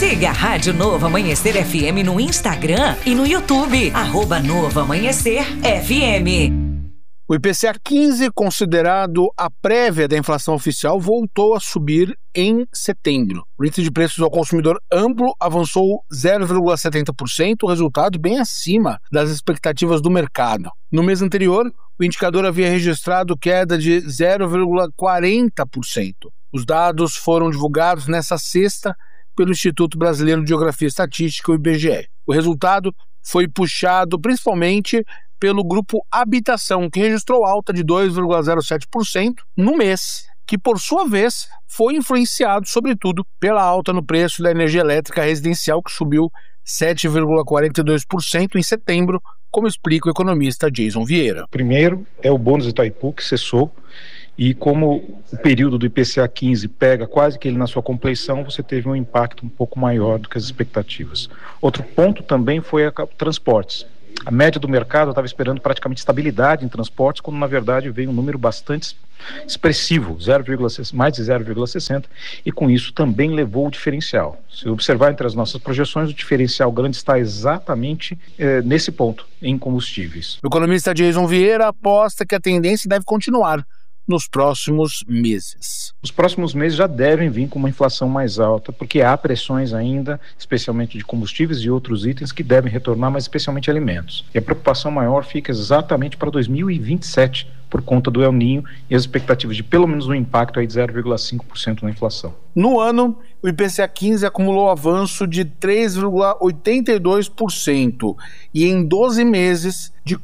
Siga a Rádio Novo Amanhecer FM no Instagram e no YouTube, @Novo Amanhecer FM. O IPCA 15, considerado a prévia da inflação oficial, voltou a subir em setembro. O índice de preços ao consumidor amplo avançou 0,70%, resultado bem acima das expectativas do mercado. No mês anterior, o indicador havia registrado queda de 0,40%. Os dados foram divulgados nesta sexta pelo Instituto Brasileiro de Geografia e Estatística, o IBGE. O resultado foi puxado principalmente pelo grupo Habitação, que registrou alta de 2,07% no mês, que por sua vez foi influenciado sobretudo pela alta no preço da energia elétrica residencial, que subiu 7,42% em setembro, como explica o economista Jason Vieira. Primeiro é o bônus Itaipu, que cessou, e como o período do IPCA 15 pega quase que ele na sua compleição, você teve um impacto um pouco maior do que as expectativas. Outro ponto também foi transportes. A média do mercado estava esperando praticamente estabilidade em transportes, quando na verdade veio um número bastante expressivo, mais de 0,60, e com isso também levou o diferencial. Se observar entre as nossas projeções, o diferencial grande está exatamente nesse ponto, em combustíveis. O economista Jason Vieira aposta que a tendência deve continuar nos próximos meses. Os próximos meses já devem vir com uma inflação mais alta, porque há pressões ainda, especialmente de combustíveis e outros itens que devem retornar, mas especialmente alimentos. E a preocupação maior fica exatamente para 2027, por conta do El Niño e as expectativas de pelo menos um impacto aí de 0,5% na inflação. No ano, o IPCA 15 acumulou avanço de 3,82% e em 12 meses de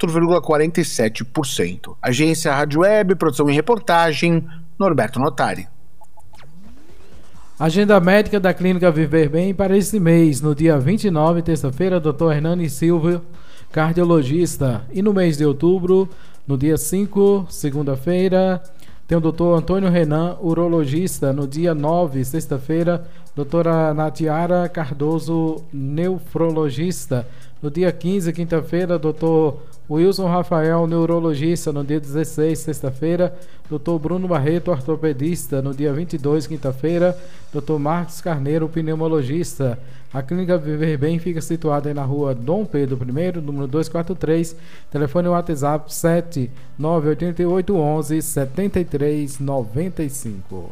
4,47%. Agência Rádio Web, produção e reportagem, Norberto Notari. Agenda médica da Clínica Viver Bem para esse mês. No dia 29, terça-feira, Dr. Hernani Silva, cardiologista. E no mês de outubro, no dia 5, segunda-feira, tem o Dr. Antônio Renan, urologista. No dia 9, sexta-feira, doutora Natiara Cardoso, nefrologista. No dia 15, quinta-feira, Dr. Wilson Rafael, neurologista. No dia 16, sexta-feira, Dr. Bruno Barreto, ortopedista. No dia 22, quinta-feira, Dr. Marcos Carneiro, pneumologista. A Clínica Viver Bem fica situada aí na rua Dom Pedro I, número 243, telefone WhatsApp 7-988-11-7395.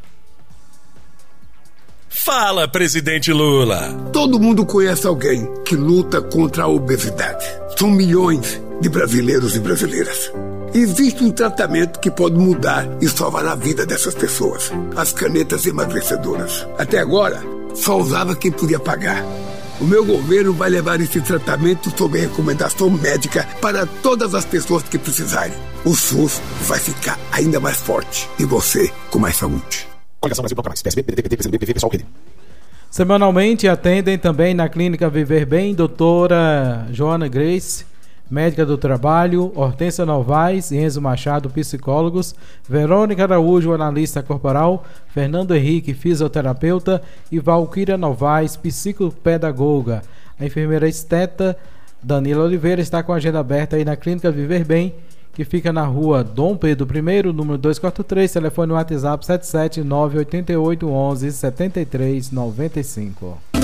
Fala, presidente Lula! Todo mundo conhece alguém que luta contra a obesidade. São milhões de brasileiros e brasileiras. Existe um tratamento que pode mudar e salvar a vida dessas pessoas. As canetas emagrecedoras. Até agora, só usava quem podia pagar. O meu governo vai levar esse tratamento sob recomendação médica para todas as pessoas que precisarem. O SUS vai ficar ainda mais forte e você com mais saúde. Coligação Brasil Bloco Mais, PSB, PDT, PT, PCdoB, PV, PSOL, Rede. Semanalmente atendem também na Clínica Viver Bem doutora Joana Grace, médica do trabalho, Hortência Novaes e Enzo Machado, psicólogos, Verônica Araújo, analista corporal, Fernando Henrique, fisioterapeuta e Valquíria Novaes, psicopedagoga. A enfermeira esteta Danila Oliveira está com a agenda aberta aí na Clínica Viver Bem, que fica na rua Dom Pedro I, número 243, telefone WhatsApp 77988117395.